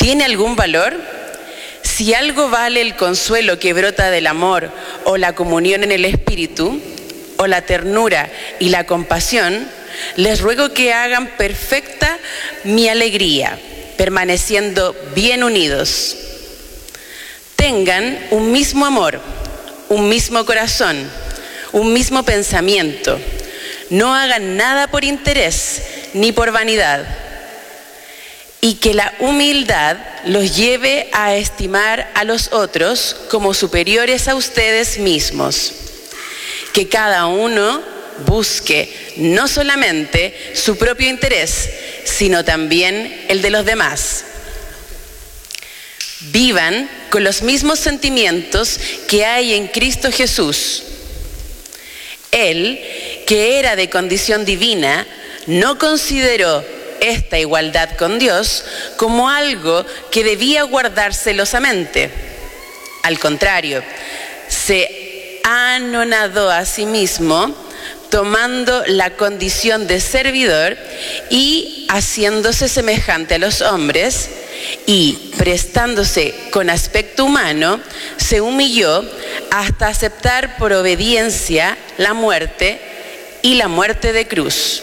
¿Tiene algún valor? Si algo vale el consuelo que brota del amor, o la comunión en el Espíritu, o la ternura y la compasión, les ruego que hagan perfecta mi alegría, permaneciendo bien unidos. Tengan un mismo amor, un mismo corazón, un mismo pensamiento. No hagan nada por interés ni por vanidad. Y que la humildad los lleve a estimar a los otros como superiores a ustedes mismos. Que cada uno busque no solamente su propio interés, sino también el de los demás. Vivan con los mismos sentimientos que hay en Cristo Jesús. Él, que era de condición divina, no consideró esta igualdad con Dios como algo que debía guardar celosamente. Al contrario, se anonadó a sí mismo, tomando la condición de servidor y haciéndose semejante a los hombres, y prestándose con aspecto humano, se humilló hasta aceptar por obediencia la muerte y la muerte de cruz.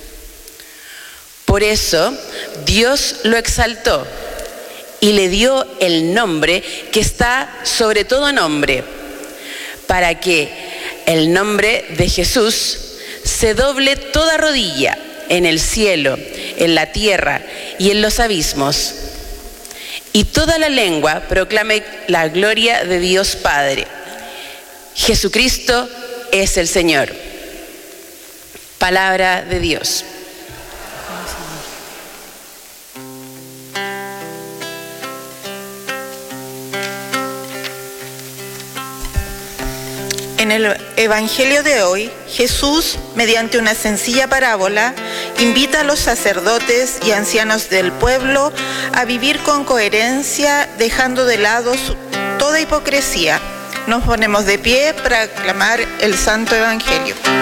Por eso Dios lo exaltó y le dio el nombre que está sobre todo nombre, para que el nombre de Jesús se doble toda rodilla en el cielo, en la tierra y en los abismos, y toda la lengua proclame la gloria de Dios Padre. Jesucristo es el Señor. Palabra de Dios. En el Evangelio de hoy, Jesús, mediante una sencilla parábola, invita a los sacerdotes y ancianos del pueblo a vivir con coherencia, dejando de lado toda hipocresía. Nos ponemos de pie para aclamar el Santo Evangelio.